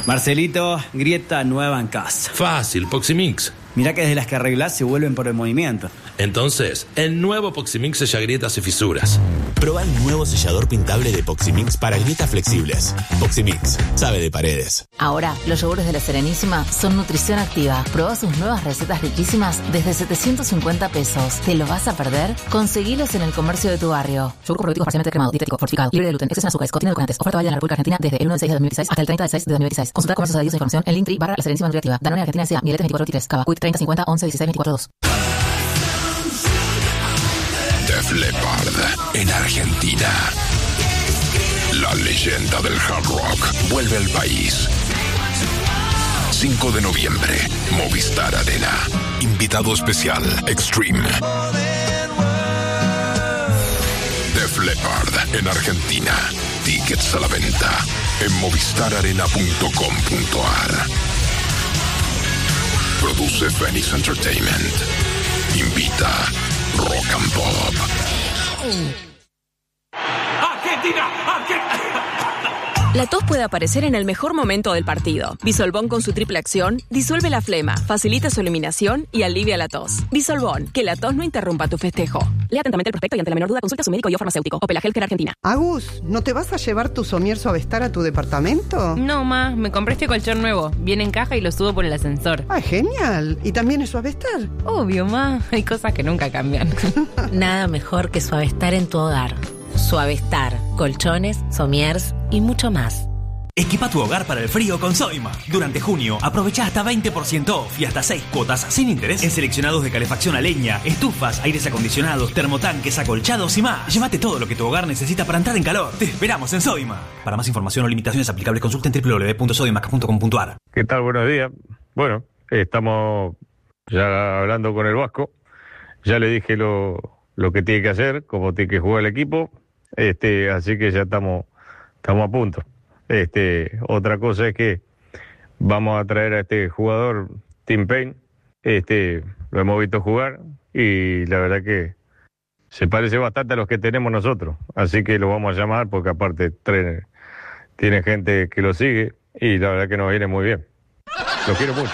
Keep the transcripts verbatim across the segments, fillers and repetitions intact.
Marcelito, grieta nueva en casa. Fácil, Poximix. Mirá que desde las que arreglás se vuelven por el movimiento. Entonces, el nuevo Poximix sella grietas y fisuras. Proba el nuevo sellador pintable de Poximix para grietas flexibles. Poximix, sabe de paredes. Ahora, los yogures de La Serenísima son nutrición activa. Proba sus nuevas recetas riquísimas desde setecientos cincuenta pesos. ¿Te lo vas a perder? Conseguilos en el comercio de tu barrio. Yogur probiótico parcialmente cremado, dietético, fortificado, libre de gluten, exceso en azúcares, contiene edulcorantes. Oferta válida en la República Argentina desde el uno de seis de dos mil dieciséis hasta el treinta de seis de dos mil dieciséis. Consulta comercios adheridos a información en Linktree barra La Serenísima Nutriactiva. Danone Argentina S A, Miletes veinticuatro veintitrés, Cava, Quick treinta cincuenta once dieciséis veinticuatro dos. Def Leppard en Argentina. La leyenda del hard rock vuelve al país. cinco de noviembre, Movistar Arena. Invitado especial, Extreme. Def Leppard en Argentina. Tickets a la venta en movistar arena punto com punto a r. Produce Phoenix Entertainment. Invita Rock and Pop. ¡Argentina! ¡Argentina! La tos puede aparecer en el mejor momento del partido. Bisolbón con su triple acción disuelve la flema, facilita su eliminación y alivia la tos. Bisolbón, que la tos no interrumpa tu festejo. Lea atentamente el prospecto y ante la menor duda consulta a su médico y o farmacéutico. Opel Healthcare Argentina. Agus, ¿no te vas a llevar tu somier Suavestar a tu departamento? No, ma, me compré este colchón nuevo. Viene en caja y lo subo por el ascensor. ¡Ay, genial! ¿Y también es Suavestar? Obvio, ma. Hay cosas que nunca cambian. Nada mejor que Suavestar en tu hogar. Suavestar, colchones, somiers y mucho más. Equipa tu hogar para el frío con Soima. Durante junio, aprovecha hasta veinte por ciento off y hasta seis cuotas sin interés en seleccionados de calefacción a leña, estufas, aires acondicionados, termotanques, acolchados y más. Llévate todo lo que tu hogar necesita para entrar en calor. Te esperamos en Soima. Para más información o limitaciones aplicables, consulta en doble u doble u doble u punto sodimac punto com punto a r. ¿Qué tal? Buenos días. Bueno, estamos ya hablando con el Vasco. Ya le dije lo, lo que tiene que hacer, cómo tiene que jugar el equipo. Este, así que ya estamos, estamos a punto. Este, otra cosa es que vamos a traer a este jugador, Tim Payne. Este, lo hemos visto jugar y la verdad que se parece bastante a los que tenemos nosotros. Así que lo vamos a llamar porque aparte trae, tiene gente que lo sigue y la verdad que nos viene muy bien. Lo quiero mucho.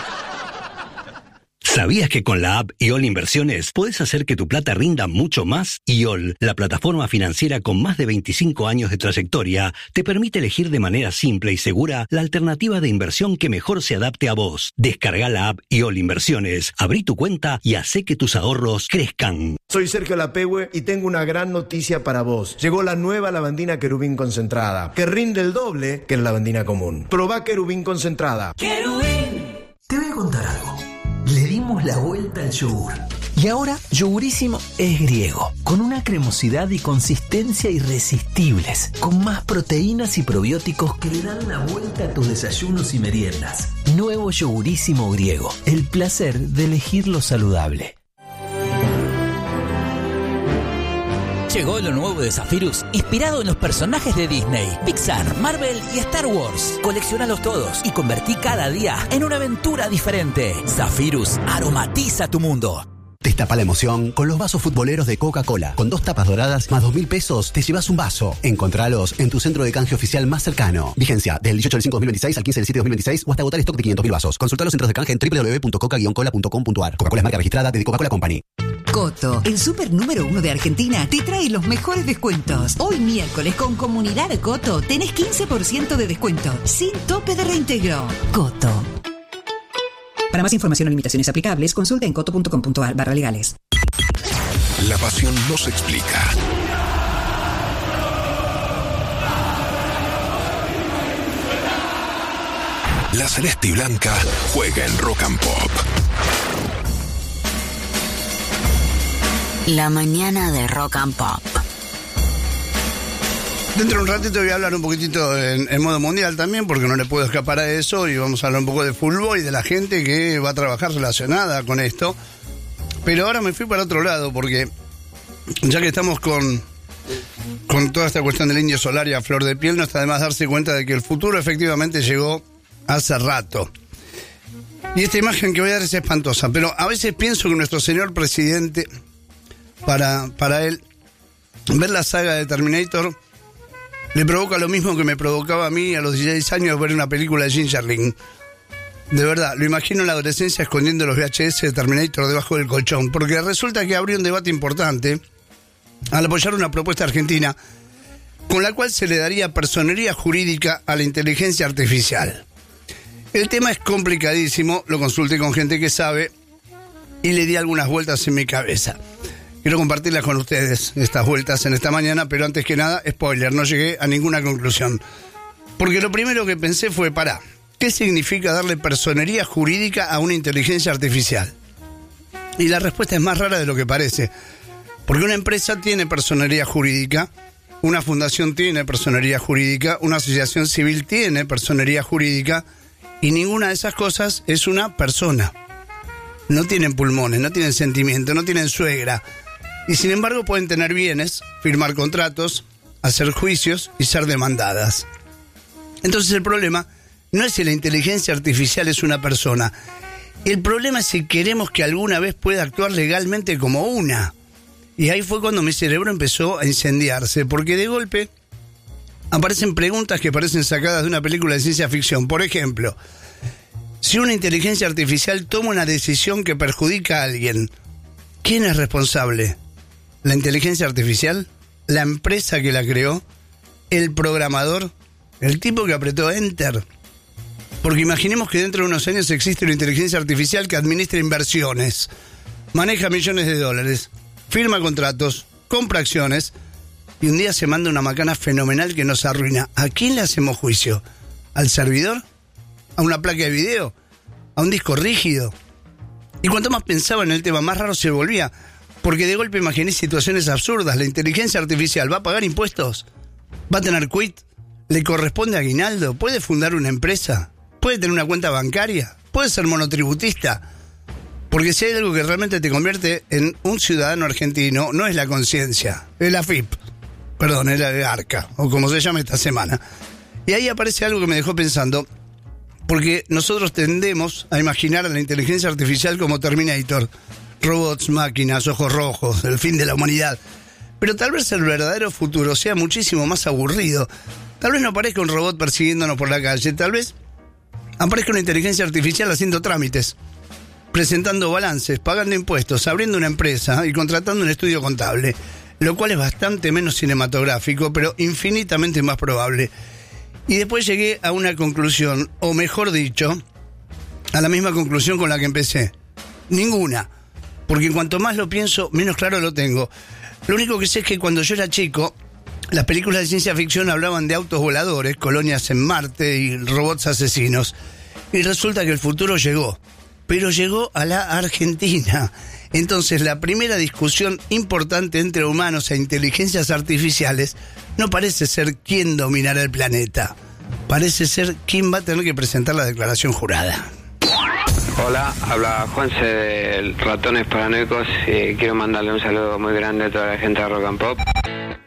¿Sabías que con la app I O L Inversiones podés hacer que tu plata rinda mucho más? I O L, la plataforma financiera con más de veinticinco años de trayectoria, te permite elegir de manera simple y segura la alternativa de inversión que mejor se adapte a vos. Descarga la app I O L Inversiones, abrí tu cuenta y hacé que tus ahorros crezcan. Soy Sergio Lapehue y tengo una gran noticia para vos. Llegó la nueva lavandina Querubín concentrada, que rinde el doble que la lavandina común. Probá Querubín concentrada. ¡Querubín! Te voy a contar algo. Le dimos la vuelta al yogur. Y ahora, Yogurísimo es griego, con una cremosidad y consistencia irresistibles, con más proteínas y probióticos que le dan la vuelta a tus desayunos y meriendas. Nuevo Yogurísimo griego, el placer de elegir lo saludable. Llegó lo nuevo de Zephyrus, inspirado en los personajes de Disney, Pixar, Marvel y Star Wars. Colecciónalos todos y convertí cada día en una aventura diferente. Zephyrus aromatiza tu mundo. Destapa la emoción con los vasos futboleros de Coca-Cola. Con dos tapas doradas más dos mil pesos te llevas un vaso. Encontralos en tu centro de canje oficial más cercano. Vigencia del dieciocho del cinco de dos mil veintiséis al quince del siete de dos mil veintiséis o hasta agotar stock de quinientos mil vasos. Consulta los centros de canje en doble u doble u doble u punto coca guion cola punto com punto a r. Coca-Cola es marca registrada de The Coca-Cola Company. Coto, el súper número uno de Argentina, te trae los mejores descuentos. Hoy miércoles con Comunidad Coto tenés quince por ciento de descuento, sin tope de reintegro. Coto. Para más información o limitaciones aplicables, consulta en coto punto com punto a r barra legales. La pasión no se explica. La celeste y blanca juega en Rock and Pop. La mañana de Rock and Pop. Dentro de un ratito voy a hablar un poquitito en, en modo mundial también, porque no le puedo escapar a eso, y vamos a hablar un poco de fútbol y de la gente que va a trabajar relacionada con esto. Pero ahora me fui para otro lado, porque ya que estamos con, con toda esta cuestión del indio solar y a flor de piel, no está de más darse cuenta de que el futuro efectivamente llegó hace rato. Y esta imagen que voy a dar es espantosa, pero a veces pienso que nuestro señor presidente, para, para él, ver la saga de Terminator le provoca lo mismo que me provocaba a mí a los dieciséis años ver una película de Gingerling. De verdad, lo imagino en la adolescencia escondiendo los V H S de Terminator debajo del colchón, porque resulta que abrió un debate importante al apoyar una propuesta argentina con la cual se le daría personería jurídica a la inteligencia artificial. El tema es complicadísimo, lo consulté con gente que sabe y le di algunas vueltas en mi cabeza. Quiero compartirlas con ustedes, estas vueltas en esta mañana, pero antes que nada, spoiler, no llegué a ninguna conclusión. Porque lo primero que pensé fue, pará, ¿qué significa darle personería jurídica a una inteligencia artificial? Y la respuesta es más rara de lo que parece. Porque una empresa tiene personería jurídica, una fundación tiene personería jurídica, una asociación civil tiene personería jurídica, y ninguna de esas cosas es una persona. No tienen pulmones, no tienen sentimiento, no tienen suegra. Y sin embargo pueden tener bienes, firmar contratos, hacer juicios y ser demandadas. Entonces el problema no es si la inteligencia artificial es una persona. El problema es si queremos que alguna vez pueda actuar legalmente como una. Y ahí fue cuando mi cerebro empezó a incendiarse, porque de golpe aparecen preguntas que parecen sacadas de una película de ciencia ficción. Por ejemplo, si una inteligencia artificial toma una decisión que perjudica a alguien, ¿quién es responsable? ¿La inteligencia artificial? ¿La empresa que la creó? ¿El programador? ¿El tipo que apretó Enter? Porque imaginemos que dentro de unos años existe una inteligencia artificial que administra inversiones, maneja millones de dólares, firma contratos, compra acciones y un día se manda una macana fenomenal que nos arruina. ¿A quién le hacemos juicio? ¿Al servidor? ¿A una placa de video? ¿A un disco rígido? Y cuanto más pensaba en el tema, más raro se volvía, porque de golpe imaginé situaciones absurdas. ¿La inteligencia artificial va a pagar impuestos? ¿Va a tener quit? ¿Le corresponde aguinaldo? ¿Puede fundar una empresa? ¿Puede tener una cuenta bancaria? ¿Puede ser monotributista? Porque si hay algo que realmente te convierte en un ciudadano argentino, no es la conciencia, es la F I P. Perdón, es la ARCA, o como se llama esta semana. Y ahí aparece algo que me dejó pensando, porque nosotros tendemos a imaginar a la inteligencia artificial como Terminator. Robots, máquinas, ojos rojos, el fin de la humanidad. Pero tal vez el verdadero futuro sea muchísimo más aburrido. Tal vez no aparezca un robot persiguiéndonos por la calle, tal vez aparezca una inteligencia artificial haciendo trámites, presentando balances, pagando impuestos, abriendo una empresa y contratando un estudio contable, lo cual es bastante menos cinematográfico, pero infinitamente más probable. Y después llegué a una conclusión, o mejor dicho, a la misma conclusión con la que empecé. Ninguna. Porque cuanto más lo pienso, menos claro lo tengo. Lo único que sé es que cuando yo era chico, las películas de ciencia ficción hablaban de autos voladores, colonias en Marte y robots asesinos. Y resulta que el futuro llegó. Pero llegó a la Argentina. Entonces la primera discusión importante entre humanos e inteligencias artificiales no parece ser quién dominará el planeta. Parece ser quién va a tener que presentar la declaración jurada. Hola, habla Juanse de Ratones Paranoicos y quiero mandarle un saludo muy grande a toda la gente de Rock and Pop.